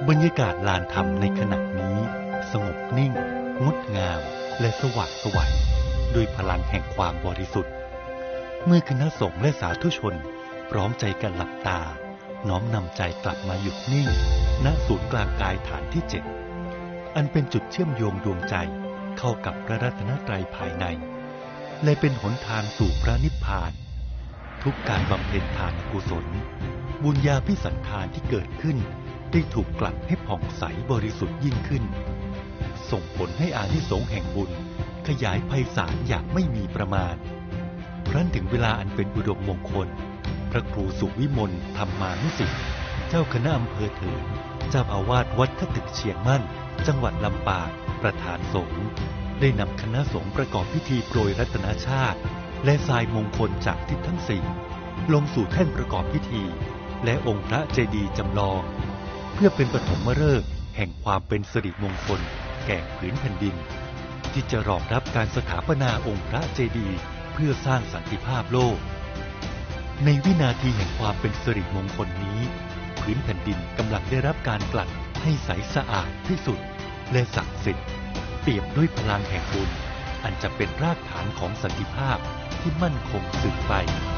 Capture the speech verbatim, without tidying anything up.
บรรยากาศลานธรรมในขณะนี้สงบนิ่งงดงามและสว่างไสวด้วยพลังแห่งความบริสุทธิ์เมื่อคณะสงฆ์และสาธุชนพร้อมใจกันหลับตาน้อมนำใจกลับมาหยุดนิ่งณศูนย์กลางกายฐานที่เจ็ดอันเป็นจุดเชื่อมโยงดวงใจเข้ากับพระรัตนตรัยภายในและเป็นหนทางสู่พระนิพพานทุกการบำเพ็ญทานกุศลบุญญาภิสันทานที่เกิดขึ้นได้ถูกกลั่นให้ผ่องใสบริสุทธิ์ยิ่งขึ้นส่งผลให้อานิสงส์แห่งบุญขยายไพศาลอย่างไม่มีประมาณครั้นถึงเวลาอันเป็นอุดมมงคลพระครูสุวิมลธรรมานุสิทธิ์เจ้าคณะอำเภอเถินเจ้าอาวาสวัดขตึกเชียงมั่นจังหวัดลำปางประธานสงฆ์ได้นำคณะสงฆ์ประกอบพิธีโปรยรัตนชาติและทรายมงคลจากทิศทั้งสี่ลงสู่แท่นประกอบพิธีและองค์พระเจดีย์จำลองเพื่อเป็นปฐมฤกษ์แห่งความเป็นสิริมงคลแก่ผืนแผ่นดินที่จะรองรับการสถาปนาองค์พระเจดีย์เพื่อสร้างสันติภาพโลกในวินาทีแห่งความเป็นสิริมงคลนี้ผืนแผ่นดินกำลังได้รับการกลั่นให้ใสสะอาดที่สุดและศักดิ์สิทธิ์เปี่ยมด้วยพลังแห่งบุญอันจะเป็นรากฐานของสันติภาพที่มั่นคงสืบไป